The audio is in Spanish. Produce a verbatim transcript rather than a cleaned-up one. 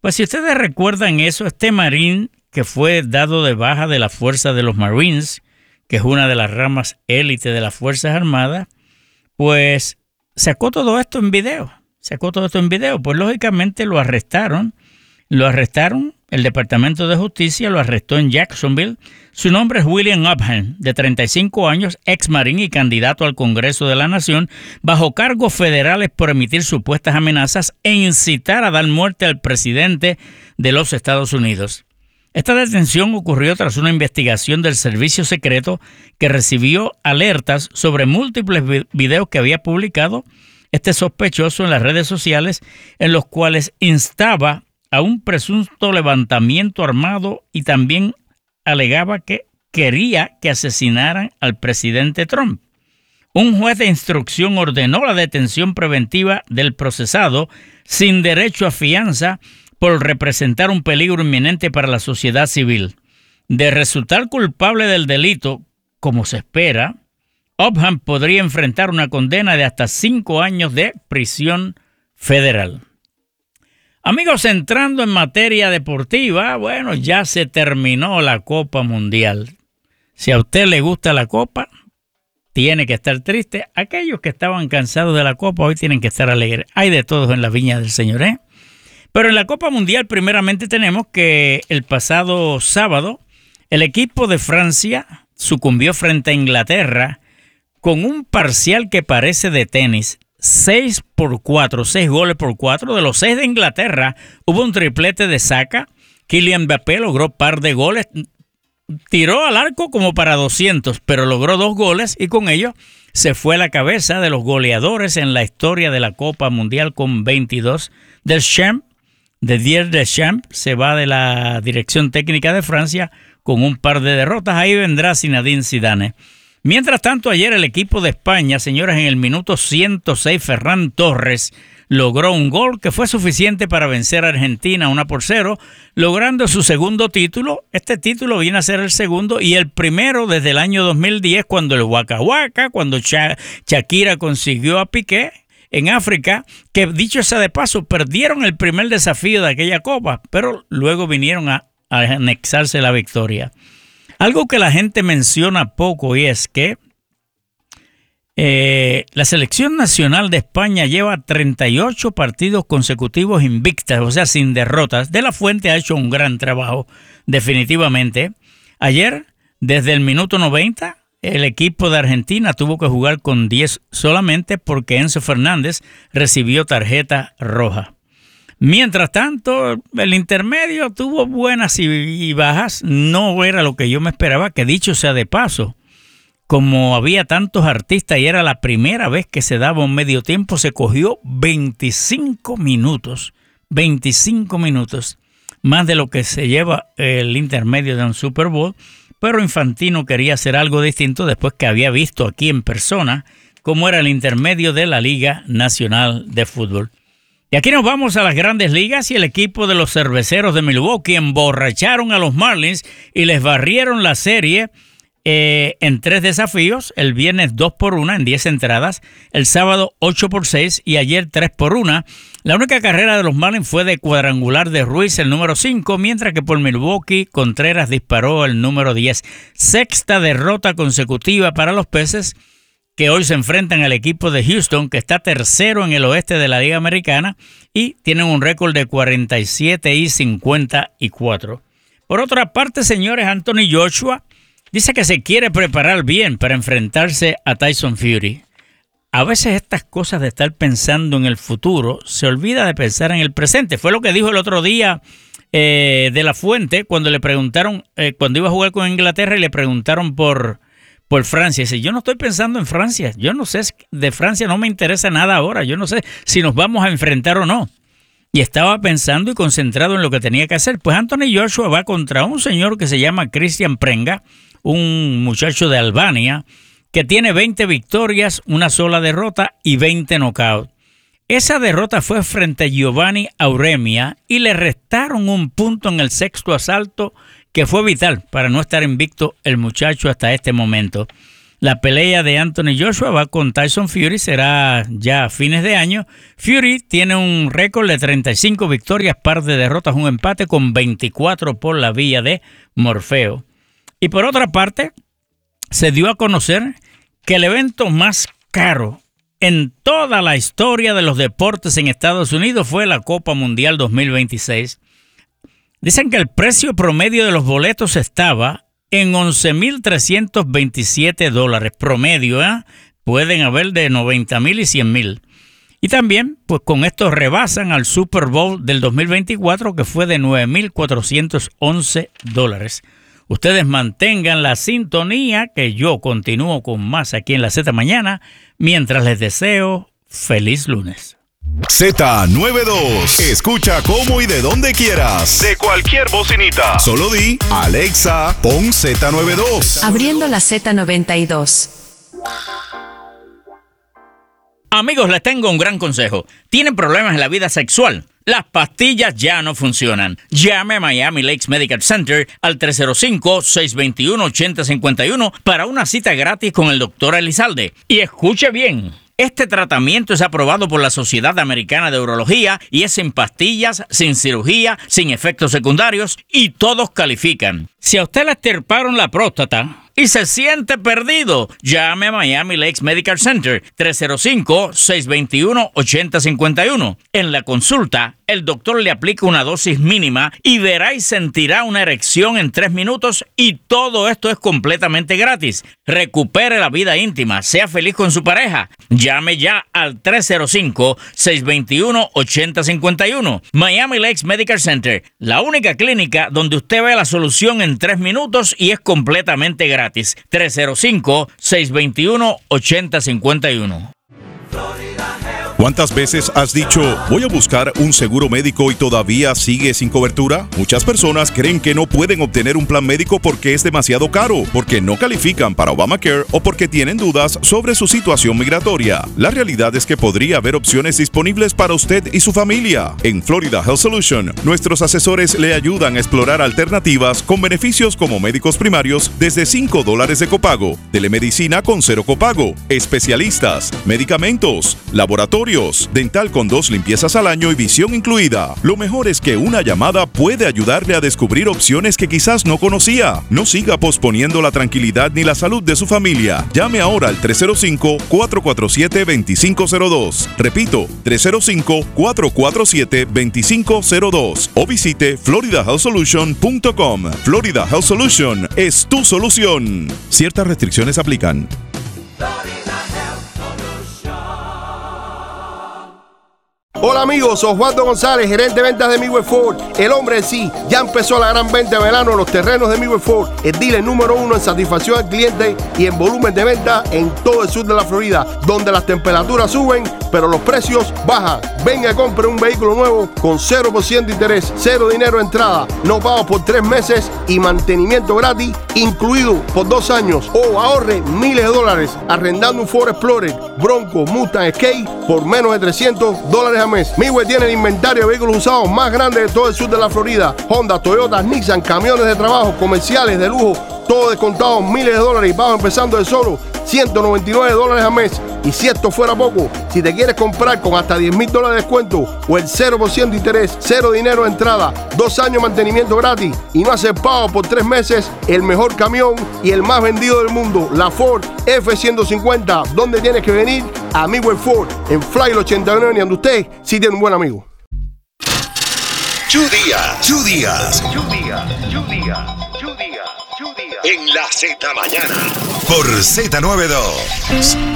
Pues si ustedes recuerdan eso, este marín que fue dado de baja de la fuerza de los Marines, que es una de las ramas élite de las Fuerzas Armadas, pues sacó todo esto en video. Sacó todo esto en video. Pues lógicamente lo arrestaron. Lo arrestaron. El Departamento de Justicia lo arrestó en Jacksonville. Su nombre es William Upham, de treinta y cinco años, ex marín y candidato al Congreso de la Nación, bajo cargos federales por emitir supuestas amenazas e incitar a dar muerte al presidente de los Estados Unidos. Esta detención ocurrió tras una investigación del Servicio Secreto que recibió alertas sobre múltiples videos que había publicado este sospechoso en las redes sociales, en los cuales instaba a un presunto levantamiento armado y también alegaba que quería que asesinaran al presidente Trump. Un juez de instrucción ordenó la detención preventiva del procesado sin derecho a fianza por representar un peligro inminente para la sociedad civil. De resultar culpable del delito, como se espera, Upham podría enfrentar una condena de hasta cinco años de prisión federal. Amigos, entrando en materia deportiva, bueno, ya se terminó la Copa Mundial. Si a usted le gusta la Copa, tiene que estar triste. Aquellos que estaban cansados de la Copa hoy tienen que estar alegres. Hay de todos en la viña del Señor, ¿eh? Pero en la Copa Mundial primeramente tenemos que el pasado sábado el equipo de Francia sucumbió frente a Inglaterra con un parcial que parece de tenis. seis por cuatro, seis goles por cuatro. De los seis de Inglaterra, hubo un triplete de Saka. Kylian Mbappé logró par de goles. Tiró al arco como para doscientos, pero logró dos goles y con ello se fue a la cabeza de los goleadores en la historia de la Copa Mundial con veintidós. Deschamps, Didier Deschamps, se va de la dirección técnica de Francia con un par de derrotas. Ahí vendrá Zinedine Zidane. Mientras tanto, ayer el equipo de España, señores, en el minuto ciento seis, Ferran Torres logró un gol que fue suficiente para vencer a Argentina uno por cero, logrando su segundo título. Este título viene a ser el segundo y el primero desde el año dos mil diez, cuando el Waka Waka, cuando Sha- Shakira consiguió a Piqué en África, que dicho sea de paso, perdieron el primer desafío de aquella copa, pero luego vinieron a, a anexarse la victoria. Algo que la gente menciona poco y es que eh, la selección nacional de España lleva treinta y ocho partidos consecutivos invictas, o sea, sin derrotas. De la Fuente ha hecho un gran trabajo, definitivamente. Ayer, desde el minuto noventa, el equipo de Argentina tuvo que jugar con diez solamente porque Enzo Fernández recibió tarjeta roja. Mientras tanto, el intermedio tuvo buenas y, y bajas. No era lo que yo me esperaba, que dicho sea de paso, como había tantos artistas y era la primera vez que se daba un medio tiempo, se cogió veinticinco minutos. veinticinco minutos, más de lo que se lleva el intermedio de un Super Bowl. Pero Infantino quería hacer algo distinto después que había visto aquí en persona cómo era el intermedio de la Liga Nacional de Fútbol. Y aquí nos vamos a las Grandes Ligas y el equipo de los Cerveceros de Milwaukee emborracharon a los Marlins y les barrieron la serie eh, en tres desafíos. El viernes dos por uno en diez entradas, el sábado ocho por seis y ayer tres por uno. La única carrera de los Marlins fue de cuadrangular de Ruiz, el número cinco, mientras que por Milwaukee Contreras disparó el número diez. Sexta derrota consecutiva para los Peces, que hoy se enfrentan al equipo de Houston, que está tercero en el oeste de la Liga Americana y tienen un récord de cuarenta y siete y cincuenta y cuatro. Por otra parte, señores, Anthony Joshua dice que se quiere preparar bien para enfrentarse a Tyson Fury. A veces estas cosas de estar pensando en el futuro se olvida de pensar en el presente. Fue lo que dijo el otro día eh, de la Fuente cuando le preguntaron, eh, cuando iba a jugar con Inglaterra y le preguntaron por... por Francia. Dice, yo no estoy pensando en Francia. Yo no sé, de Francia no me interesa nada ahora. Yo no sé si nos vamos a enfrentar o no. Y estaba pensando y concentrado en lo que tenía que hacer. Pues Anthony Joshua va contra un señor que se llama Cristian Prenga, un muchacho de Albania, que tiene veinte victorias, una sola derrota y veinte knockouts. Esa derrota fue frente a Giovanni Auremia y le restaron un punto en el sexto asalto que fue vital para no estar invicto el muchacho hasta este momento. La pelea de Anthony Joshua va con Tyson Fury, será ya a fines de año. Fury tiene un récord de treinta y cinco victorias, par de derrotas, un empate, con veinticuatro por la vía de Morfeo. Y por otra parte, se dio a conocer que el evento más caro en toda la historia de los deportes en Estados Unidos fue la Copa Mundial dos mil veintiséis. Dicen que el precio promedio de los boletos estaba en once mil trescientos veintisiete dólares promedio, ¿eh? Pueden haber de noventa mil y cien mil. Y también, pues con esto rebasan al Super Bowl del dos mil veinticuatro, que fue de nueve mil cuatrocientos once dólares. Ustedes mantengan la sintonía, que yo continúo con más aquí en la Z Mañana, mientras les deseo feliz lunes. Z noventa y dos. Escucha cómo y de donde quieras. De cualquier bocinita. Solo di, Alexa, pon Z noventa y dos. Abriendo la Z noventa y dos. Amigos, les tengo un gran consejo. ¿Tienen problemas en la vida sexual? Las pastillas ya no funcionan. Llame a Miami Lakes Medical Center al tres cero cinco, seis dos uno, ocho cero cinco uno para una cita gratis con el doctor Elizalde. Y escuche bien. Este tratamiento es aprobado por la Sociedad Americana de Urología y es sin pastillas, sin cirugía, sin efectos secundarios y todos califican. Si a usted le extirparon la próstata y se siente perdido, llame a Miami Lakes Medical Center tres cero cinco, seis dos uno, ocho cero cinco uno. En la consulta, el doctor le aplica una dosis mínima y verá y sentirá una erección en tres minutos y todo esto es completamente gratis. Recupere la vida íntima, sea feliz con su pareja. Llame ya al tres cero cinco, seis dos uno, ocho cero cinco uno. Miami Lakes Medical Center, la única clínica donde usted ve la solución en tres minutos y es completamente gratis. tres cero cinco, seis dos uno, ocho cero cinco uno. ¿Cuántas veces has dicho, voy a buscar un seguro médico y todavía sigue sin cobertura? Muchas personas creen que no pueden obtener un plan médico porque es demasiado caro, porque no califican para Obamacare o porque tienen dudas sobre su situación migratoria. La realidad es que podría haber opciones disponibles para usted y su familia. En Florida Health Solution, nuestros asesores le ayudan a explorar alternativas con beneficios como médicos primarios desde cinco dólares de copago, telemedicina con cero copago, especialistas, medicamentos, laboratorios, dental con dos limpiezas al año y visión incluida. Lo mejor es que una llamada puede ayudarle a descubrir opciones que quizás no conocía. No siga posponiendo la tranquilidad ni la salud de su familia. Llame ahora al tres cero cinco, cuatro cuatro siete, dos cinco cero dos. Repito, tres cero cinco, cuatro cuatro siete, dos cinco cero dos. O visite florida health solution punto com. Florida Health Solution es tu solución. Ciertas restricciones aplican. Hola amigos, Osvaldo González, gerente de ventas de Midwest Ford. El hombre en sí, ya empezó la gran venta de verano en los terrenos de Midwest Ford. El dealer número uno en satisfacción al cliente y en volumen de venta en todo el sur de la Florida, donde las temperaturas suben, pero los precios bajan. Venga y compre un vehículo nuevo con cero por ciento de interés, cero dinero de entrada, no pago por tres meses y mantenimiento gratis incluido por dos años. O ahorre miles de dólares arrendando un Ford Explorer, Bronco, Mustang, Escape por menos de trescientos dólares a mes. Midwest tiene el inventario de vehículos usados más grande de todo el sur de la Florida. Honda, Toyota, Nissan, camiones de trabajo, comerciales, de lujo, todo descontado, miles de dólares y pago empezando de solo ciento noventa y nueve dólares al mes. Y si esto fuera poco, si te quieres comprar con hasta diez mil dólares de descuento o el cero por ciento de interés, cero dinero de entrada, dos años de mantenimiento gratis y no hacer pago por tres meses, el mejor camión y el más vendido del mundo, la Ford F ciento cincuenta. ¿Dónde tienes que venir? A Midwest Ford, en Flyer ochenta y nueve, donde usted sí tiene un buen amigo. Two días, two días, two días, two días, two días, two días. en la Z Mañana por Z noventa y dos.